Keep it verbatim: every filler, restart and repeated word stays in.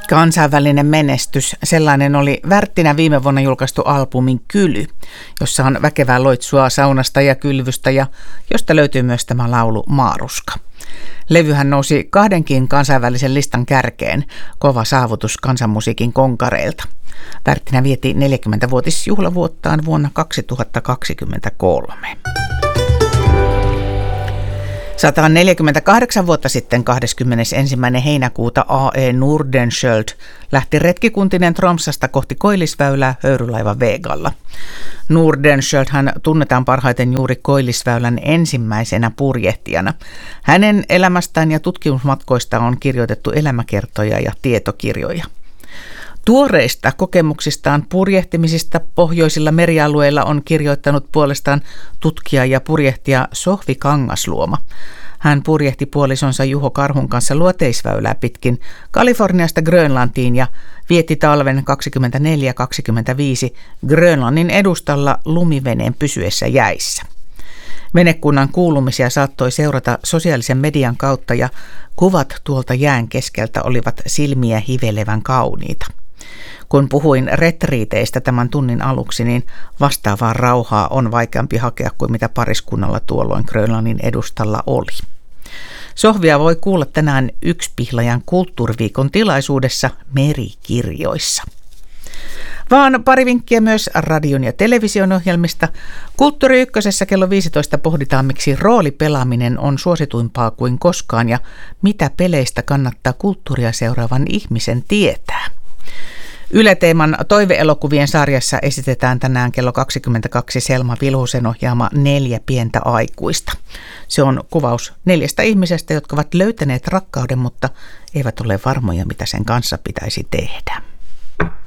Kansainvälinen menestys, sellainen oli Värttinä viime vuonna julkaistu albumin Kyly, jossa on väkevää loitsua saunasta ja kylvystä ja josta löytyy myös tämä laulu Maaruska. Levyhän nousi kahdenkin kansainvälisen listan kärkeen, kova saavutus kansanmusiikin konkareilta. Värttinä vieti neljäkymmenvuotisjuhlavuottaan vuonna kaksituhattakaksikymmentäkolme. sata neljäkymmentäkahdeksan vuotta sitten kahdeskymmenesensimmäinen heinäkuuta A E Nordenskiöld lähti retkikuntinen Tromsasta kohti Koillisväylää höyrylaiva Vegalla. Nordenskiöld hän tunnetaan parhaiten juuri Koillisväylän ensimmäisenä purjehtijana. Hänen elämästään ja tutkimusmatkoistaan on kirjoitettu elämäkertoja ja tietokirjoja. Tuoreista kokemuksistaan purjehtimisista pohjoisilla merialueilla on kirjoittanut puolestaan tutkija ja purjehtija Sohvi Kangasluoma. Hän purjehti puolisonsa Juho Karhun kanssa luoteisväylää pitkin Kaliforniasta Grönlantiin ja vietti talven kaksikymmentäneljä kaksikymmentäviisi Grönlannin edustalla lumiveneen pysyessä jäissä. Venekunnan kuulumisia saattoi seurata sosiaalisen median kautta ja kuvat tuolta jään keskeltä olivat silmiä hivelevän kauniita. Kun puhuin retriiteistä tämän tunnin aluksi, niin vastaavaa rauhaa on vaikeampi hakea kuin mitä pariskunnalla tuolloin Grönlannin edustalla oli. Sohvia voi kuulla tänään Yksipihlajan kulttuuriviikon tilaisuudessa Merikirjoissa. Vaan pari vinkkiä myös radion ja television ohjelmista. Kulttuuri Ykkösessä kello viisitoista pohditaan, miksi roolipelaaminen on suosituimpaa kuin koskaan ja mitä peleistä kannattaa kulttuuria seuraavan ihmisen tietää. Yle Teeman toiveelokuvien sarjassa esitetään tänään kello kaksikymmentäkaksi Selma Vilhusen ohjaama Neljä pientä aikuista. Se on kuvaus neljästä ihmisestä, jotka ovat löytäneet rakkauden, mutta eivät ole varmoja, mitä sen kanssa pitäisi tehdä.